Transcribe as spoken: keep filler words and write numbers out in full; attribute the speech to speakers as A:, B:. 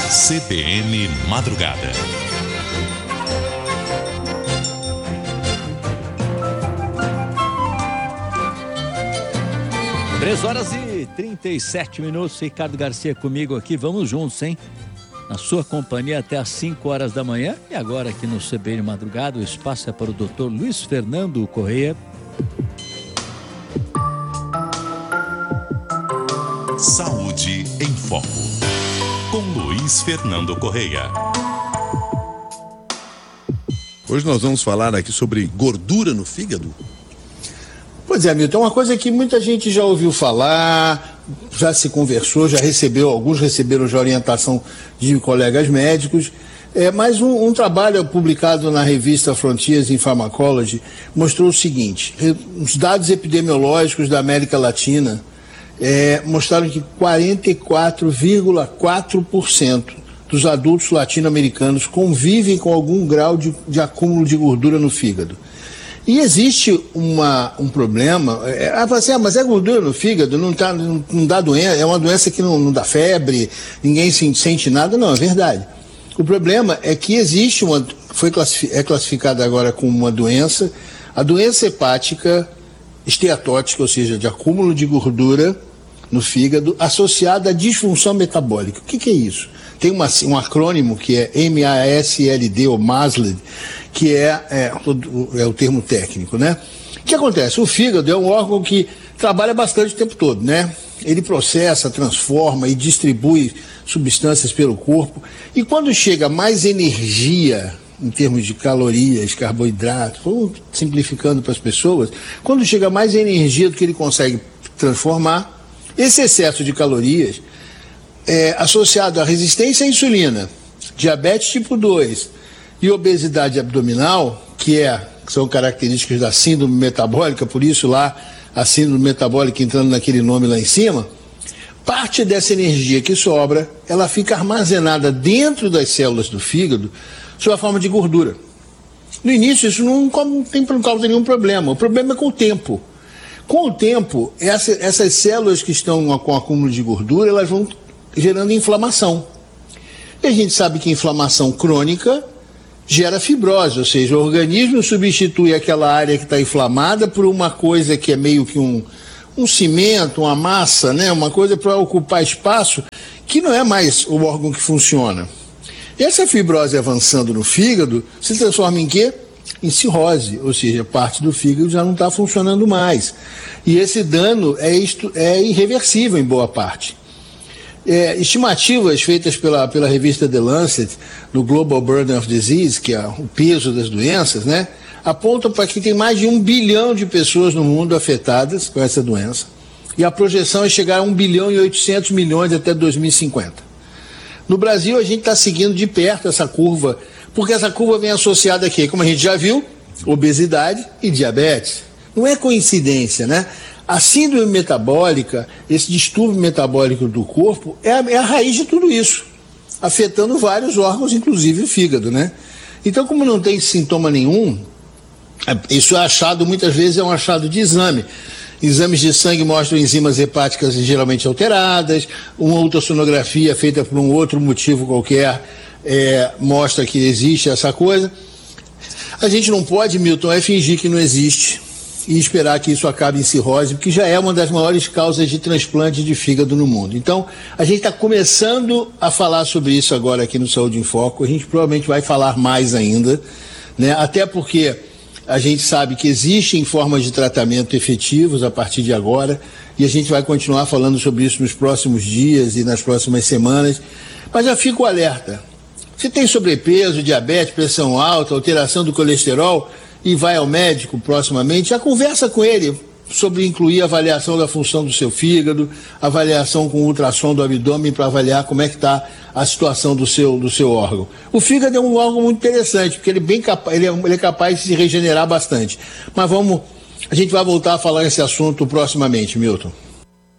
A: C B N Madrugada.
B: Três horas e trinta e sete minutos, Ricardo Garcia comigo aqui, vamos juntos, hein? Na sua companhia até às cinco horas da manhã. E agora aqui no C B N Madrugada, o espaço é para o doutor Luiz Fernando Correia.
A: Saúde em Foco, com Luiz Fernando Correia.
C: Hoje nós vamos falar aqui sobre gordura no fígado.
D: Pois é, Milton, é uma coisa que muita gente já ouviu falar, já se conversou, já recebeu, alguns receberam já orientação de colegas médicos, é, mas um, um trabalho publicado na revista Frontiers in Pharmacology mostrou o seguinte: os dados epidemiológicos da América Latina é, mostraram que quarenta e quatro vírgula quatro por cento dos adultos latino-americanos convivem com algum grau de, de acúmulo de gordura no fígado. E existe uma, um problema, é, assim, ah, mas é gordura no fígado, não, tá, não, não dá doença, é uma doença que não, não dá febre, ninguém se, sente nada, não, é verdade. O problema é que existe uma, foi classifi, é classificada agora como uma doença, a doença hepática esteatótica, ou seja, de acúmulo de gordura no fígado, associada à disfunção metabólica. O que, que é isso? Tem uma, um acrônimo que é M A S L D, ou M A S L D, que é, é, é o termo técnico, né? O que acontece? O fígado é um órgão que trabalha bastante o tempo todo, né? Ele processa, transforma e distribui substâncias pelo corpo. E quando chega mais energia, em termos de calorias, carboidratos, vamos simplificando para as pessoas, quando chega mais energia do que ele consegue transformar, esse excesso de calorias é associado à resistência à insulina, diabetes tipo dois e obesidade abdominal, que, é, que são características da síndrome metabólica, por isso lá a síndrome metabólica entrando naquele nome lá em cima, parte dessa energia que sobra, ela fica armazenada dentro das células do fígado sob a forma de gordura. No início isso não, não tem não causa nenhum problema, o problema é com o tempo. Com o tempo, essa, essas células que estão com acúmulo de gordura, elas vão gerando inflamação. E a gente sabe que inflamação crônica gera fibrose, ou seja, o organismo substitui aquela área que está inflamada por uma coisa que é meio que um, um cimento, uma massa, né? Uma coisa para ocupar espaço, que não é mais o órgão que funciona. E essa fibrose avançando no fígado se transforma em quê? Em cirrose, ou seja, parte do fígado já não está funcionando mais. E esse dano é, isto, é irreversível em boa parte. É, estimativas feitas pela, pela revista The Lancet, no Global Burden of Disease, que é o peso das doenças, né, apontam para que tem mais de um bilhão de pessoas no mundo afetadas com essa doença. E a projeção é chegar a um bilhão e oitocentos milhões até dois mil e cinquenta. No Brasil, a gente está seguindo de perto essa curva, porque essa curva vem associada aqui, como a gente já viu, obesidade e diabetes. Não é coincidência, né? A síndrome metabólica, esse distúrbio metabólico do corpo, é a, é a raiz de tudo isso, afetando vários órgãos, inclusive o fígado, né? Então, como não tem sintoma nenhum, isso é achado, muitas vezes é um achado de exame. Exames de sangue mostram enzimas hepáticas geralmente alteradas, uma ultrassonografia feita por um outro motivo qualquer é, mostra que existe essa coisa. A gente não pode, Milton, é fingir que não existe e esperar que isso acabe em cirrose, porque já é uma das maiores causas de transplante de fígado no mundo. Então, a gente está começando a falar sobre isso agora aqui no Saúde em Foco, a gente provavelmente vai falar mais ainda, né? Até porque a gente sabe que existem formas de tratamento efetivos a partir de agora, e a gente vai continuar falando sobre isso nos próximos dias e nas próximas semanas, mas já fico alerta. Se tem sobrepeso, diabetes, pressão alta, alteração do colesterol e vai ao médico proximamente, já conversa com ele sobre incluir a avaliação da função do seu fígado, avaliação com ultrassom do abdômen para avaliar como é que está a situação do seu, do seu órgão. O fígado é um órgão muito interessante, porque ele é, bem capa- ele é, ele é capaz de se regenerar bastante. Mas vamos, a gente vai voltar a falar esse assunto proximamente, Milton.